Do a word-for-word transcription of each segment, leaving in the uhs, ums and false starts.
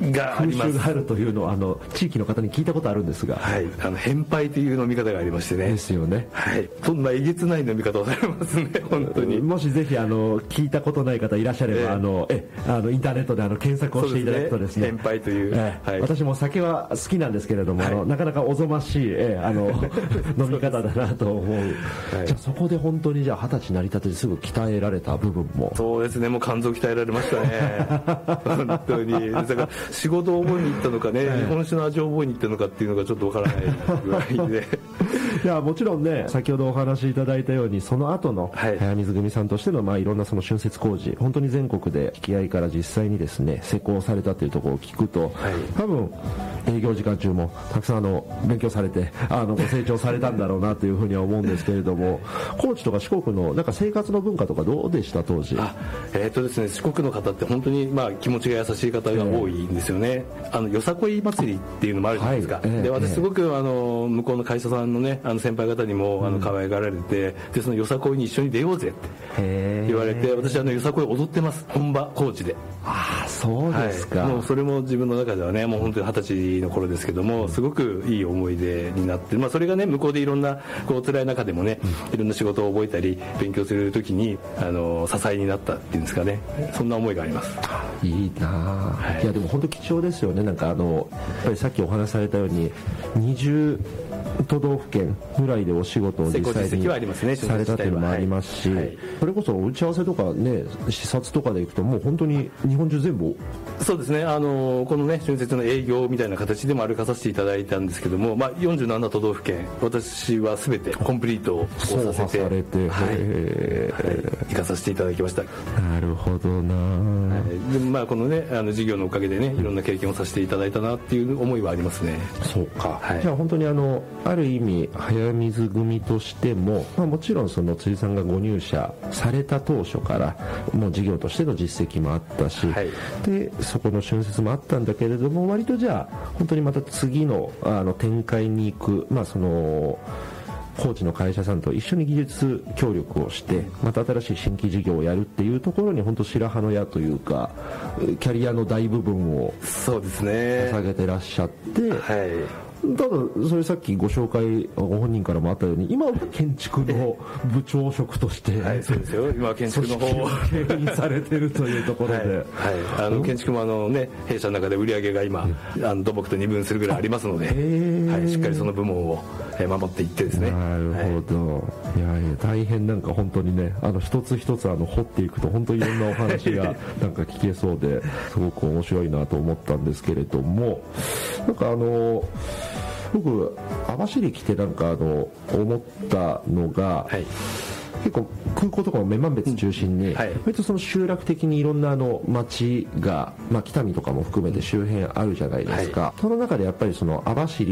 があります。 風習があるというのをあの地域の方に聞いたことあるんですが、 はい、あの返杯という飲み方がありましてね。 ですよね。 はい、そんなえげつない飲み方をされますね、本当に。 もしぜひあの聞いたことない方いらっしゃれば、えー、あのえあのインターネットであの検索をしていただくとですね、 返杯という、 えーはい、私も酒は好きなんですけれども、はい、あのなかなかおぞましい、えー、あの飲み方だなと思う。はい、じゃあそこで本当にじゃあ二十歳成り立てですぐ鍛えられた部分も。 そうですね、もう肝臓鍛えられましたね。本当に。だから仕事を覚えに行ったのかね、はい、日本酒の味を覚えに行ったのかっていうのがちょっとわからないぐらいで。 いやもちろんね、先ほどお話しいただいたようにその後の早水組さんとしてのまあいろんなその浚渫工事、本当に全国で引き合いから実際にですね施工されたというところを聞くと、はい、多分営業時間中もたくさんあの勉強されてあのご成長されたんだろうなというふうには思うんですけれども、高知とか四国のなんか生活の文化とかどうでした当時？ あ、えーとですね、四国の方って本当にまあ気持ちが優しい方が多いんですよね。えー、あのよさこい祭りっていうのもあるじゃないですか。はい、えー、で私すごくあの向こうの会社さんのねあの先輩方にもあの可愛がられて、うん、でそのよさこいに一緒に出ようぜって言われて、私あのよさこい踊ってます、本場高知で。 ああそうですか。 はい、もうそれも自分の中ではねもう本当に二十歳の頃ですけども、すごくいい思い出になって、まあ、それがね向こうでいろんなこう辛い中でもね、うん、いろんな仕事を覚えたり勉強する時にあの支えになったっていうんですかね、そんな思いがあります。 いいな、はい、いやでも本当貴重ですよね。なんかあのやっぱりさっきお話しされたようににじゅう都道府県ぐらいでお仕事を実際にされたというのもありますし、はいはい、それこそ打ち合わせとかね視察とかで行くともう本当に日本中全部。 そうですね、あのこのね浚渫の営業みたいな形でも歩かさせていただいたんですけども、まあ、よんじゅうなな都道府県私は全てコンプリートをさせて、 されて、はいはい、 行かさせていただきました。 なるほどな、 はい、でもまあこのねあの事業のおかげでねいろんな経験をさせていただいたなっていう思いはありますね。 そうか、はい、じゃあ本当にあのある意味早水組としても、まあ、もちろんその辻さんがご入社された当初からもう事業としての実績もあったし、はい、でそこの浚渫もあったんだけれども、割とじゃあ本当にまた次のあの展開に行く、まあその高知の会社さんと一緒に技術協力をしてまた新しい新規事業をやるっていうところに本当白羽の矢というかキャリアの大部分をそうですね捧げてらっしゃって、 はい、 ただそれさっきご紹介ご本人からもあったように今は建築の部長職として、 はい、そうですよ、今は建築の方を経営されてるというところで、はいはい、 あの建築もあの、ね、弊社の中で売り上げが今、うん、あの土木と二分するぐらいありますので、はい、しっかりその部門を守っていってですね。 なるほど、はい、いやいや大変なんか本当にねあの一つ一つあの掘っていくと本当にいろんなお話がなんか聞けそうですごく面白いなと思ったんですけれども、なんかあの僕網走来てなんかあの思ったのが、はい、結構空港とかも女満別中心に、うんはい、割とその集落的にいろんなあの町が、まあ、北見とかも含めて周辺あるじゃないですか、はい、その中でやっぱりその網走って、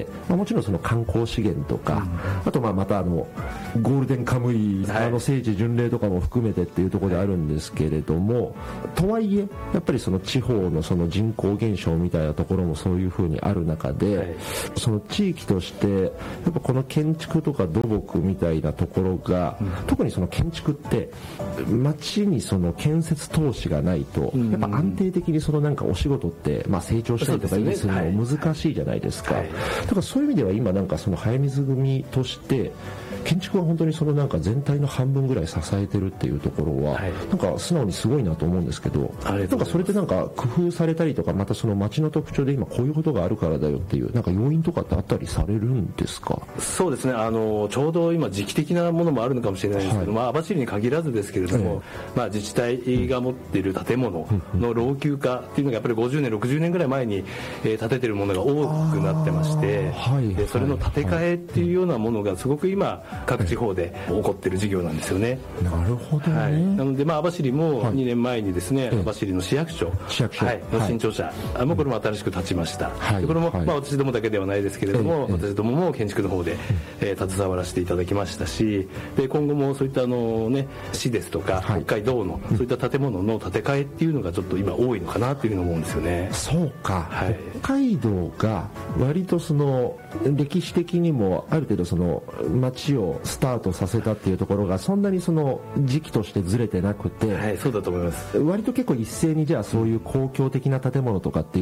まあ、もちろんその観光資源とか、うん、あとまあまたあのゴールデンカムイ、はい、あの聖地巡礼とかも含めてっていうところであるんですけれども、とはいえやっぱりその地方のその人口減少みたいなところもそういうふうにある中で、はい、その地域としてやっぱこの建築とか土木みたいなところが、うん、特にその建築って町にその建設投資がないとやっぱ安定的にそのなんかお仕事ってまあ成長したりとか意味するのも難しいじゃないですか。だからそういう意味では今なんかその早水組として建築は本当にそのなんか全体の半分ぐらい支えてるっていうところはなんか素直にすごいなと思うんですけど、なんかそれってなんか工夫されたりとかまたその町の特徴で今こういうことがあるからだよっていうなんか要因とかってあったりされるんですか？そうですね、あのちょうど今時期的なものもあるのかもしれないんですけど、はい、まあ、網走に限らずですけれども、えーまあ、自治体が持っている建物の老朽化っていうのがやっぱりごじゅうねんろくじゅうねんぐらい前に、えー、建ててるものが多くなってまして、はい、でそれの建て替えっていうようなものがすごく今各地方で起こってる事業なんですよね。なるほどね、はい、 なので、まあ、網走もにねんまえにですね、はい、網走の市役所、市役所、はい、の新庁舎、はい、もうこれも新しく建ちました、はい、でこれも、はい、まあ、私どもだけではないですけれども、はい、私どもも建築の方で、えー、携わらせていただきましたし、で今後もそういったあの、ね、市ですとか、はい、北海道のそういった建物の建て替えっていうのがちょっと今多いのかなというふうに思うんですよね。 そうか、はい、北海道が割とその歴史的にもある程度その町をスタートさせたっていうところがそんなにその時期としてずれてなくて、 はい、そうだと思います。 割と結構一斉にじゃあそういう公共的な建物とかって